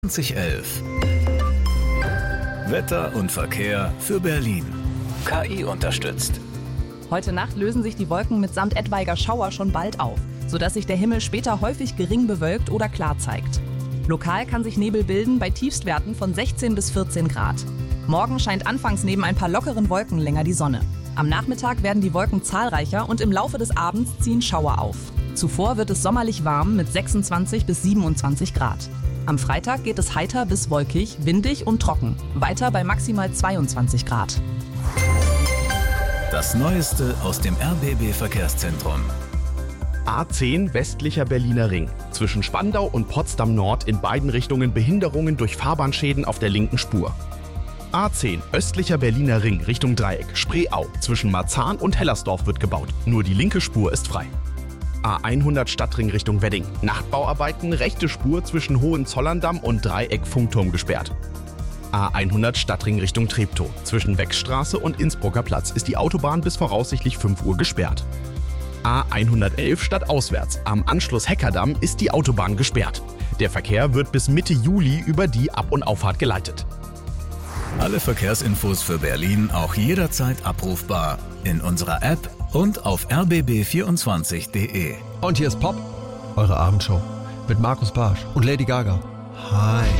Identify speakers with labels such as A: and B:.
A: 2011. Wetter und Verkehr für Berlin. KI unterstützt.
B: Heute Nacht lösen sich die Wolken mitsamt etwaiger Schauer schon bald auf, sodass sich der Himmel später häufig gering bewölkt oder klar zeigt. Lokal kann sich Nebel bilden bei Tiefstwerten von 16 bis 14 Grad. Morgen scheint anfangs neben ein paar lockeren Wolken länger die Sonne. Am Nachmittag werden die Wolken zahlreicher und im Laufe des Abends ziehen Schauer auf. Zuvor wird es sommerlich warm mit 26 bis 27 Grad. Am Freitag geht es heiter bis wolkig, windig und trocken. Weiter bei maximal 22 Grad.
A: Das Neueste aus dem RBB-Verkehrszentrum.
C: A10 westlicher Berliner Ring. Zwischen Spandau und Potsdam Nord in beiden Richtungen Behinderungen durch Fahrbahnschäden auf der linken Spur. A10 östlicher Berliner Ring Richtung Dreieck, Spreeau. Zwischen Marzahn und Hellersdorf wird gebaut. Nur die linke Spur ist frei. A100 Stadtring Richtung Wedding. Nachtbauarbeiten, rechte Spur zwischen Hohenzollerndamm und Dreieck Funkturm gesperrt. A100 Stadtring Richtung Treptow. Zwischen Weckstraße und Innsbrucker Platz ist die Autobahn bis voraussichtlich 5 Uhr gesperrt. A111 stadtauswärts. Am Anschluss Heckerdamm ist die Autobahn gesperrt. Der Verkehr wird bis Mitte Juli über die Ab- und Auffahrt geleitet.
A: Alle Verkehrsinfos für Berlin auch jederzeit abrufbar in unserer App und auf rbb24.de.
D: Und hier ist Pop, eure Abendshow mit Markus Barsch und Lady Gaga. Hi.